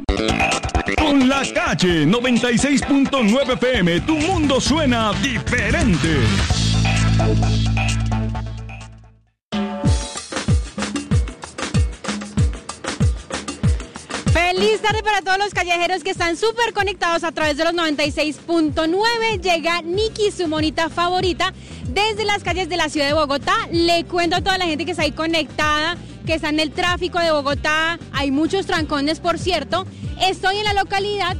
Con La Calle 96.9 FM, tu mundo suena diferente. Feliz tarde para todos los callejeros que están súper conectados a través de los 96.9. Llega Nikki, su monita favorita, desde las calles de la ciudad de Bogotá. Le cuento a toda la gente que está ahí conectada, que está en el tráfico de Bogotá. Hay muchos trancones, por cierto. Estoy en la localidad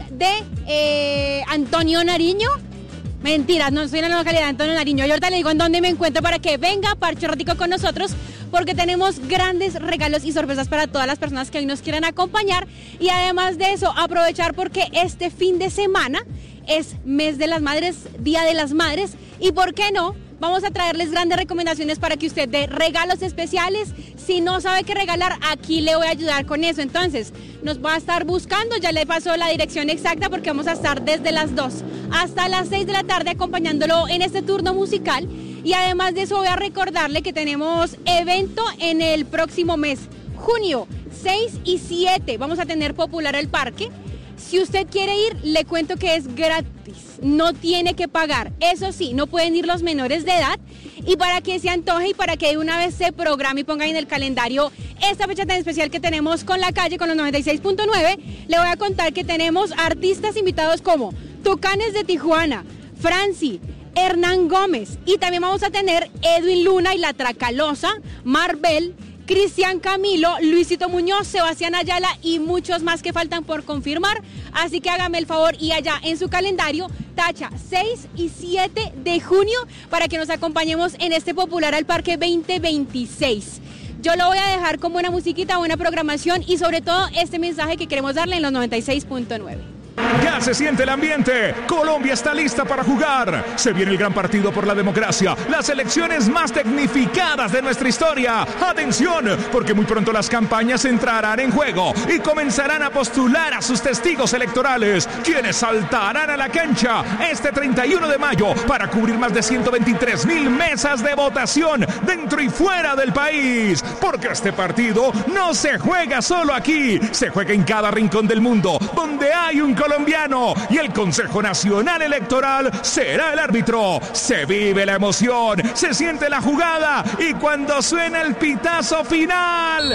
de Antonio Nariño. Mentira, no estoy en la localidad de Antonio Nariño. Yo ahorita le digo en dónde me encuentro para que venga, parche un ratico con nosotros, porque tenemos grandes regalos y sorpresas para todas las personas que hoy nos quieran acompañar. Y además de eso, aprovechar porque este fin de semana es Mes de las Madres, Día de las Madres. Y ¿por qué no? Vamos a traerles grandes recomendaciones para que usted dé regalos especiales. Si no sabe qué regalar, aquí le voy a ayudar con eso. Entonces, nos va a estar buscando, ya le paso la dirección exacta porque vamos a estar desde las 2 hasta las 6 de la tarde acompañándolo en este turno musical. Y además de eso voy a recordarle que tenemos evento en el próximo mes, junio 6 y 7. Vamos a tener Popular el Parque. Si usted quiere ir, le cuento que es gratis, no tiene que pagar. Eso sí, no pueden ir los menores de edad. Y para que se antoje y para que de una vez se programe y ponga en el calendario esta fecha tan especial que tenemos con La Calle, con los 96.9, le voy a contar que tenemos artistas invitados como Tucanes de Tijuana, Franci, Hernán Gómez, y también vamos a tener Edwin Luna y La Tracalosa, Marvel, Cristian Camilo, Luisito Muñoz, Sebastián Ayala y muchos más que faltan por confirmar. Así que hágame el favor y allá en su calendario tacha 6 y 7 de junio para que nos acompañemos en este Popular al Parque 2026. Yo lo voy a dejar con buena musiquita, buena programación y sobre todo este mensaje que queremos darle en los 96.9. Ya se siente el ambiente. Colombia está lista para jugar. Se viene el gran partido por la democracia. Las elecciones más tecnificadas de nuestra historia. Atención, porque muy pronto las campañas entrarán en juego y comenzarán a postular a sus testigos electorales, quienes saltarán a la cancha este 31 de mayo para cubrir más de 123,000 mesas de votación dentro y fuera del país. Porque este partido no se juega solo aquí, se juega en cada rincón del mundo, donde hay un colombiano y el Consejo Nacional Electoral será el árbitro. Se vive la emoción, se siente la jugada y cuando suena el pitazo final,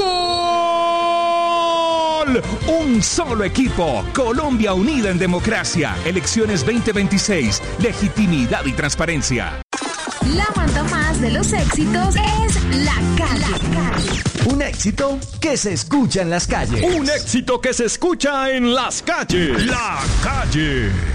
¡gol! Un solo equipo, Colombia unida en democracia. Elecciones 2026, legitimidad y transparencia. La banda más de los éxitos es La Calle. Un éxito que se escucha en las calles. Un éxito que se escucha en las calles. La Calle.